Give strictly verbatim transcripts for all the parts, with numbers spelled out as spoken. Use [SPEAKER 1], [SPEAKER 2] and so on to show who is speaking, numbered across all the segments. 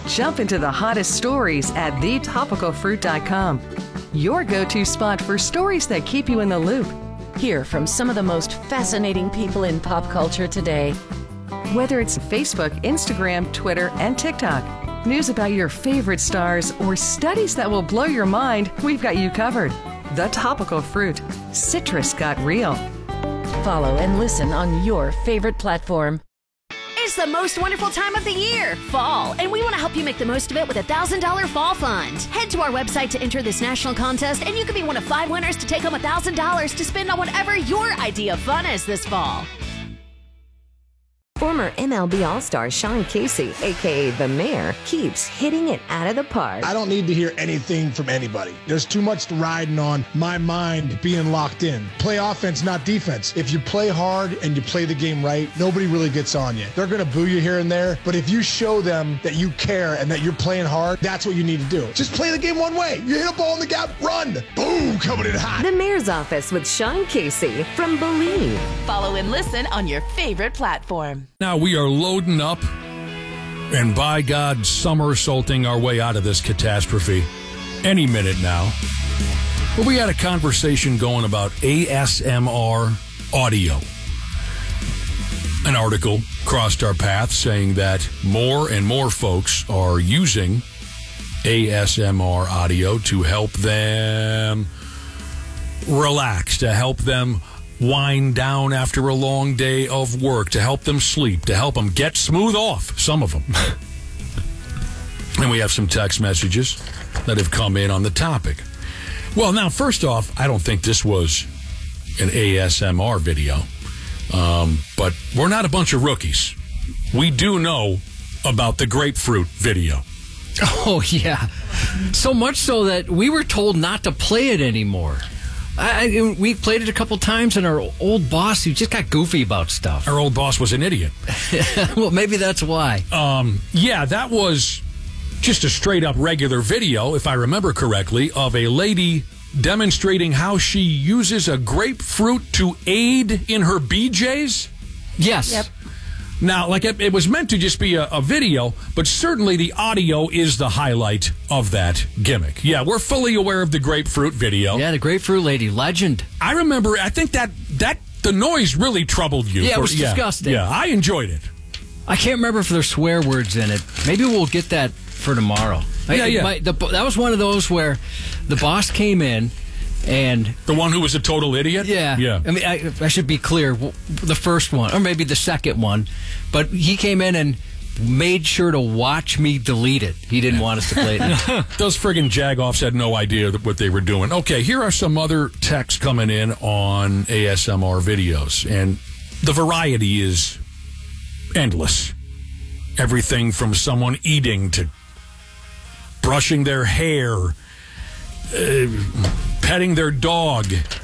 [SPEAKER 1] Jump into the hottest stories at the topical fruit dot com. Your go-to spot for stories that keep you in the loop. Hear from some of the most fascinating people in pop culture today. Whether it's Facebook, Instagram, Twitter, and TikTok, news about your favorite stars, or studies that will blow your mind, we've got you covered. The Topical Fruit. Citrus got real. Follow and listen on your favorite platform.
[SPEAKER 2] It's the most wonderful time of the year, fall, and we want to help you make the most of it with a one thousand dollars Fall Fund. Head to our website to enter this national contest, and you could be one of five winners to take home one thousand dollars to spend on whatever your idea of fun is this fall.
[SPEAKER 3] Former M L B All-Star Sean Casey, a k a. The Mayor, keeps hitting it out of the park.
[SPEAKER 4] I don't need to hear anything from anybody. There's too much riding on my mind being locked in. Play offense, not defense. If you play hard and you play the game right, nobody really gets on you. They're going to boo you here and there, but if you show them that you care and that you're playing hard, that's what you need to do. Just play the game one way. You hit a ball in the gap, run. Boom, coming in hot.
[SPEAKER 3] The Mayor's Office with Sean Casey from Believe.
[SPEAKER 5] Follow and listen on your favorite platform.
[SPEAKER 6] Now we are loading up and, by God, somersaulting our way out of this catastrophe any minute now. But we had a conversation going about A S M R audio. An article crossed our path saying that more and more folks are using A S M R audio to help them relax, to help them wind down after a long day of work, to help them sleep, to help them get smooth off, some of them. And we have some text messages that have come in on the topic. Well, now, first off, I don't think this was an A S M R video, um, but we're not a bunch of rookies. We do know about the grapefruit video.
[SPEAKER 7] Oh, yeah. So much so that we were told not to play it anymore. I, we played it a couple times, and our old boss, who just got goofy about stuff.
[SPEAKER 6] Our old boss was an idiot.
[SPEAKER 7] Well, maybe that's why.
[SPEAKER 6] Um, yeah, that was just a straight-up regular video, if I remember correctly, of a lady demonstrating how she uses a grapefruit to aid in her B Js.
[SPEAKER 7] Yes.
[SPEAKER 2] Yep.
[SPEAKER 6] Now, like, it, it was meant to just be a, a video, but certainly the audio is the highlight of that gimmick. Yeah, we're fully aware of the grapefruit video.
[SPEAKER 7] Yeah, the grapefruit lady, legend.
[SPEAKER 6] I remember, I think that, that the noise really troubled you.
[SPEAKER 7] Yeah,
[SPEAKER 6] for,
[SPEAKER 7] it was
[SPEAKER 6] yeah,
[SPEAKER 7] disgusting.
[SPEAKER 6] Yeah, I enjoyed it.
[SPEAKER 7] I can't remember if there's swear words in it. Maybe we'll get that for tomorrow.
[SPEAKER 6] Yeah,
[SPEAKER 7] I,
[SPEAKER 6] yeah.
[SPEAKER 7] My, the, that was one of those where the boss came in, and
[SPEAKER 6] the one who was a total idiot?
[SPEAKER 7] Yeah.
[SPEAKER 6] Yeah.
[SPEAKER 7] I mean, I, I should be clear. The first one, or maybe the second one, but he came in and made sure to watch me delete it. He didn't want us to play it.
[SPEAKER 6] Those friggin' jagoffs had no idea what they were doing. Okay, here are some other texts coming in on A S M R videos, and the variety is endless. Everything from someone eating to brushing their hair, uh, petting their dog,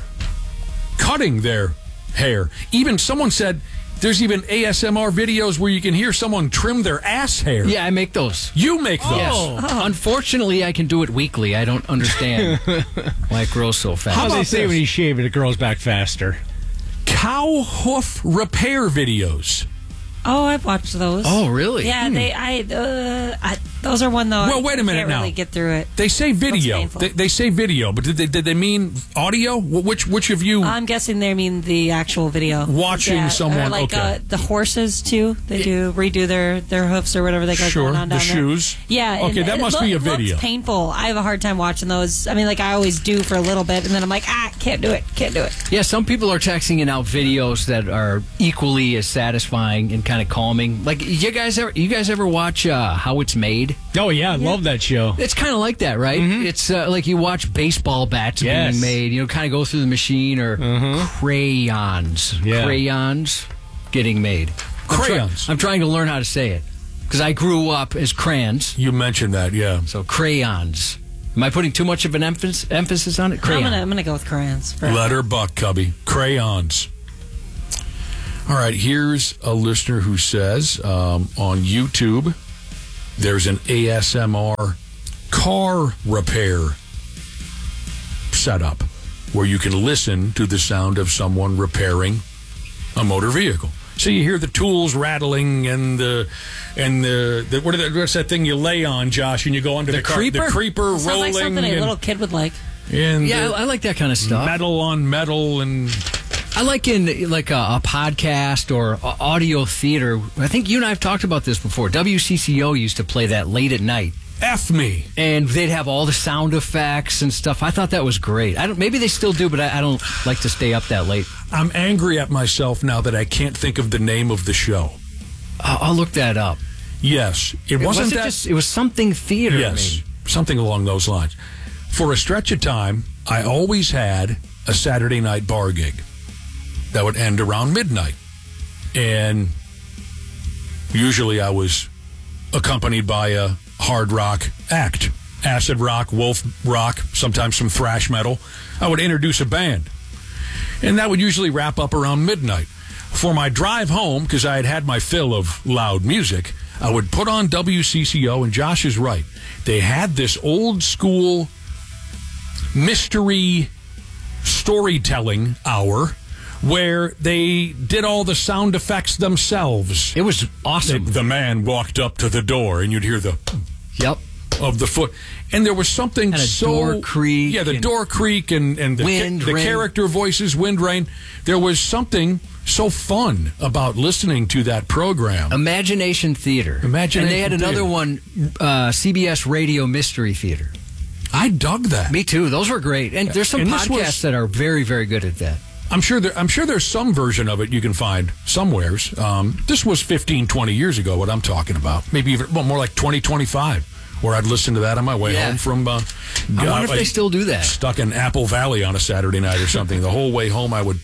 [SPEAKER 6] cutting their hair. Even someone said there's even A S M R videos where you can hear someone trim their ass hair.
[SPEAKER 7] Yeah, I make those.
[SPEAKER 6] You make those?
[SPEAKER 7] Yes. Oh. Unfortunately, I can do it weekly. I don't understand why it grows so fast.
[SPEAKER 8] How do they say this? When you shave it, it grows back faster?
[SPEAKER 6] Cow hoof repair videos.
[SPEAKER 9] Oh, I've watched those.
[SPEAKER 7] Oh, really?
[SPEAKER 9] Yeah,
[SPEAKER 6] hmm.
[SPEAKER 9] they. I, uh, I. Those are one though.
[SPEAKER 6] Well, wait a minute
[SPEAKER 9] can't
[SPEAKER 6] now.
[SPEAKER 9] Really get through it.
[SPEAKER 6] They say video. They, they say video, but did they, did they mean audio? Which which of you?
[SPEAKER 9] I'm guessing they mean the actual video.
[SPEAKER 6] Watching
[SPEAKER 9] yeah,
[SPEAKER 6] someone.
[SPEAKER 9] Or like
[SPEAKER 6] okay.
[SPEAKER 9] uh, the horses too. They do redo their, their hoofs or whatever they got
[SPEAKER 6] sure,
[SPEAKER 9] going on down
[SPEAKER 6] the
[SPEAKER 9] there.
[SPEAKER 6] shoes.
[SPEAKER 9] Yeah.
[SPEAKER 6] Okay,
[SPEAKER 9] and
[SPEAKER 6] that
[SPEAKER 9] it
[SPEAKER 6] must
[SPEAKER 9] look,
[SPEAKER 6] be a
[SPEAKER 9] it
[SPEAKER 6] video.
[SPEAKER 9] Looks painful. I have a hard time watching those. I mean, like I always do for a little bit, and then I'm like, ah, can't do it, can't do it.
[SPEAKER 7] Yeah, some people are texting in out videos that are equally as satisfying and kind of calming. Like you guys ever, you guys ever watch uh, How It's Made?
[SPEAKER 8] Oh yeah, I
[SPEAKER 9] Yeah.
[SPEAKER 8] love that show.
[SPEAKER 7] It's kind of like that, right?
[SPEAKER 8] Mm-hmm.
[SPEAKER 7] It's uh, like you watch baseball bats
[SPEAKER 8] Yes.
[SPEAKER 7] being made, you know, kind of go through the machine, or
[SPEAKER 8] Mm-hmm.
[SPEAKER 7] crayons.
[SPEAKER 8] Yeah.
[SPEAKER 7] Crayons getting made. I'm try-
[SPEAKER 6] Crayons.
[SPEAKER 7] I'm trying to learn how to say it because I grew up as crayons.
[SPEAKER 6] You mentioned that, yeah.
[SPEAKER 7] So crayons. Am I putting too much of an emphasis, emphasis on it?
[SPEAKER 9] I'm
[SPEAKER 7] Crayon.
[SPEAKER 9] gonna I'm gonna go with crayons. For
[SPEAKER 6] Let her buck, Cubby. Crayons. All right, here's a listener who says um, on YouTube, there's an A S M R car repair setup where you can listen to the sound of someone repairing a motor vehicle. So you hear the tools rattling and the and the, the what are the, what's that thing you lay on, Josh, and you go under the,
[SPEAKER 7] The
[SPEAKER 6] car,
[SPEAKER 7] creeper?
[SPEAKER 6] the creeper
[SPEAKER 9] Sounds
[SPEAKER 6] rolling
[SPEAKER 9] like something a
[SPEAKER 6] and,
[SPEAKER 9] little kid would like.
[SPEAKER 6] and
[SPEAKER 7] Yeah,
[SPEAKER 6] the
[SPEAKER 7] I like that kind of stuff.
[SPEAKER 6] metal on metal and
[SPEAKER 7] I like in like a, a podcast or a audio theater. I think you and I have talked about this before. W C C O used to play that late at night.
[SPEAKER 6] F me.
[SPEAKER 7] And they'd have all the sound effects and stuff. I thought that was great. I don't. Maybe they still do, but I, I don't like to stay up that late.
[SPEAKER 6] I'm angry at myself now that I can't think of the name of the show.
[SPEAKER 7] I'll, I'll look that up.
[SPEAKER 6] Yes, it,
[SPEAKER 7] It
[SPEAKER 6] wasn't
[SPEAKER 7] was it
[SPEAKER 6] that.
[SPEAKER 7] just. It was something theater.
[SPEAKER 6] Yes,
[SPEAKER 7] maybe.
[SPEAKER 6] something along those lines. For a stretch of time, I always had a Saturday night bar gig that would end around midnight. And usually I was accompanied by a hard rock act, acid rock, wolf rock, sometimes some thrash metal. I would introduce a band. And that would usually wrap up around midnight. For my drive home, because I had had my fill of loud music, I would put on W C C O, and Josh is right. They had this old school mystery storytelling hour where they did all the sound effects themselves.
[SPEAKER 7] It was awesome.
[SPEAKER 6] The, the man walked up to the door, and you'd hear the
[SPEAKER 7] Yep.
[SPEAKER 6] of the foot. And there was something
[SPEAKER 7] And a
[SPEAKER 6] so...
[SPEAKER 7] door creak
[SPEAKER 6] Yeah, the
[SPEAKER 7] and
[SPEAKER 6] door creak and, and the,
[SPEAKER 7] wind,
[SPEAKER 6] the
[SPEAKER 7] rain.
[SPEAKER 6] character voices, wind, rain. There was something so fun about listening to that program.
[SPEAKER 7] Imagination Theater.
[SPEAKER 6] Imagination
[SPEAKER 7] And they had another
[SPEAKER 6] Theater.
[SPEAKER 7] one, uh, C B S Radio Mystery Theater.
[SPEAKER 6] I dug that.
[SPEAKER 7] Me too. Those were great. And there's some
[SPEAKER 6] And this
[SPEAKER 7] podcasts
[SPEAKER 6] was-
[SPEAKER 7] that are very, very good at that.
[SPEAKER 6] I'm sure there, I'm sure there's some version of it you can find somewheres. Um, this was fifteen, twenty years ago, what I'm talking about. Maybe even well, more like twenty, twenty-five, where I'd listen to that on my way
[SPEAKER 7] Yeah.
[SPEAKER 6] home from... Uh,
[SPEAKER 7] I wonder if
[SPEAKER 6] uh,
[SPEAKER 7] they still do that.
[SPEAKER 6] Stuck in Apple Valley on a Saturday night or something. The whole way home I would...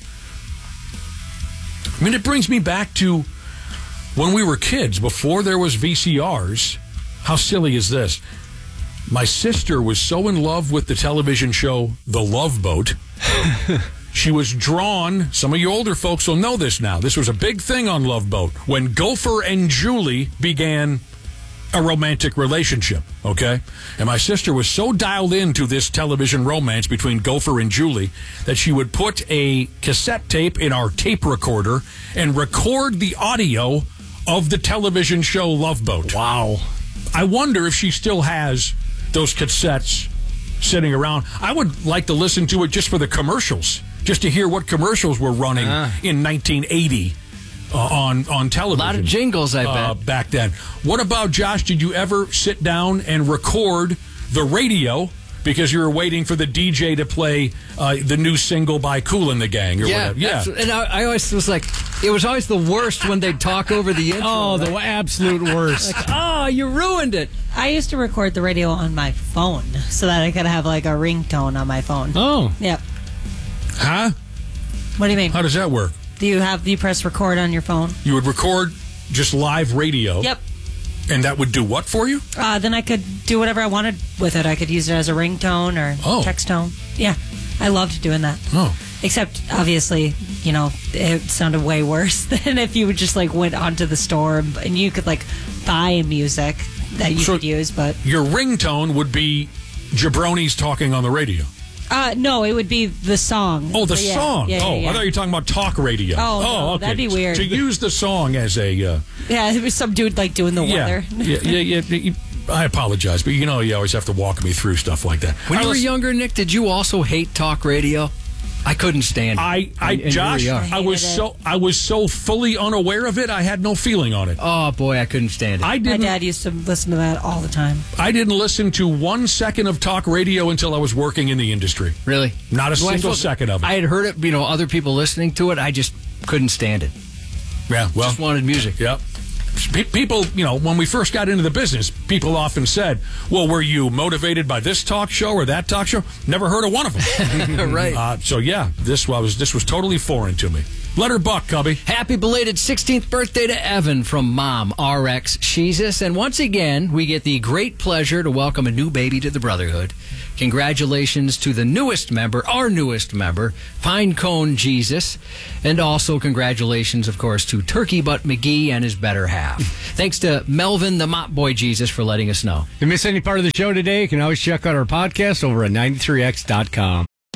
[SPEAKER 6] I mean, it brings me back to when we were kids, before there was V C Rs. How silly is this? My sister was so in love with the television show The Love Boat. She was drawn, some of you older folks will know this now. This was a big thing on Love Boat when Gopher and Julie began a romantic relationship, okay? And my sister was so dialed into this television romance between Gopher and Julie that she would put a cassette tape in our tape recorder and record the audio of the television show Love Boat.
[SPEAKER 7] Wow.
[SPEAKER 6] I wonder if she still has those cassettes sitting around. I would like to listen to it just for the commercials, just to hear what commercials were running
[SPEAKER 7] Ah.
[SPEAKER 6] in nineteen eighty uh, on, on television.
[SPEAKER 7] A lot of jingles, I
[SPEAKER 6] uh,
[SPEAKER 7] bet.
[SPEAKER 6] back then. What about, Josh, did you ever sit down and record the radio because you were waiting for the D J to play uh, the new single by Kool and the Gang or
[SPEAKER 7] Yeah,
[SPEAKER 6] whatever? Yeah.
[SPEAKER 7] abso- and I, I always was like, it was always the worst when they'd talk over the intro.
[SPEAKER 8] Oh, the
[SPEAKER 7] right?
[SPEAKER 8] absolute worst.
[SPEAKER 7] Like, oh, you ruined it.
[SPEAKER 9] I used to record the radio on my phone so that I could have like a ringtone on my phone.
[SPEAKER 8] Oh.
[SPEAKER 9] Yep.
[SPEAKER 6] Huh?
[SPEAKER 9] What do you mean?
[SPEAKER 6] How does that work?
[SPEAKER 9] Do you have you press record on your phone?
[SPEAKER 6] You would record just live radio.
[SPEAKER 9] Yep.
[SPEAKER 6] And that would do what for you?
[SPEAKER 9] Uh, then I could do whatever I wanted with it. I could use it as a ringtone or
[SPEAKER 6] Oh.
[SPEAKER 9] text tone. Yeah, I loved doing that.
[SPEAKER 6] Oh.
[SPEAKER 9] Except, obviously, you know, it sounded way worse than if you just like went onto the store and, and you could like buy music that you
[SPEAKER 6] So-
[SPEAKER 9] could use. But
[SPEAKER 6] Your ringtone would be jabronis talking on the radio.
[SPEAKER 9] uh, no, it would be the song.
[SPEAKER 6] Oh, the
[SPEAKER 9] Yeah,
[SPEAKER 6] song.
[SPEAKER 9] Yeah, yeah,
[SPEAKER 6] oh,
[SPEAKER 9] yeah.
[SPEAKER 6] I thought you were talking about talk radio.
[SPEAKER 9] Oh, no,
[SPEAKER 6] okay.
[SPEAKER 9] that'd be weird.
[SPEAKER 6] To use the song as a... Uh,
[SPEAKER 9] Yeah, it was some dude like doing the
[SPEAKER 6] yeah,
[SPEAKER 9] weather.
[SPEAKER 6] yeah, yeah, yeah, yeah. I apologize, but you know you always have to walk me through stuff like that.
[SPEAKER 7] When
[SPEAKER 6] I
[SPEAKER 7] you were
[SPEAKER 6] was-
[SPEAKER 7] younger, Nick, did you also hate talk radio? I couldn't stand it.
[SPEAKER 6] I, I,
[SPEAKER 7] And- and here
[SPEAKER 6] Josh,
[SPEAKER 7] we are.
[SPEAKER 6] I was
[SPEAKER 9] Hated it.
[SPEAKER 6] so, I was so fully unaware of it. I had no feeling on it.
[SPEAKER 7] Oh boy, I couldn't stand it.
[SPEAKER 6] I
[SPEAKER 9] My
[SPEAKER 6] didn't.
[SPEAKER 9] dad used to listen to that all the time.
[SPEAKER 6] I didn't listen to one second of talk radio until I was working in the industry.
[SPEAKER 7] really,
[SPEAKER 6] Not a
[SPEAKER 7] Well, I
[SPEAKER 6] single
[SPEAKER 7] suppose
[SPEAKER 6] second of it.
[SPEAKER 7] I had heard it, you know, other people listening to it. I just couldn't stand it.
[SPEAKER 6] yeah, well,
[SPEAKER 7] Just wanted music.
[SPEAKER 6] Yep. Pe- People, you know, when we first got into the business, people often said, well, were you motivated by this talk show or that talk show? Never heard of one of them.
[SPEAKER 7] Right.
[SPEAKER 6] Uh, so, yeah, this was this was totally foreign to me. Let her buck, Cubby.
[SPEAKER 7] Happy belated sixteenth birthday to Evan from Mom R X Jesus. And once again, we get the great pleasure to welcome a new baby to the Brotherhood. Congratulations to the newest member, our newest member, Pinecone Jesus. And also congratulations, of course, to Turkey Butt McGee and his better half. Thanks to Melvin the Mop Boy Jesus for letting us know.
[SPEAKER 8] If you miss any part of the show today, you can always check out our podcast over at ninety-three x dot com.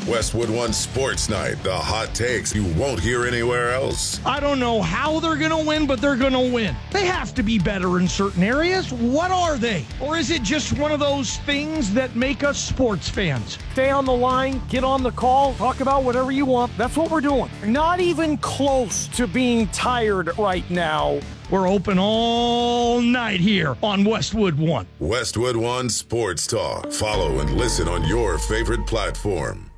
[SPEAKER 10] Westwood One Sports Night, the hot takes you won't hear anywhere else.
[SPEAKER 11] I don't know how they're going to win, but they're going to win. They have to be better in certain areas. What are they? Or is it just one of those things that make us sports fans? Stay on the line, get on the call, talk about whatever you want. That's what we're doing. Not even close to being tired right now. We're open all night here on Westwood One.
[SPEAKER 10] Westwood One Sports Talk. Follow and listen on your favorite platform.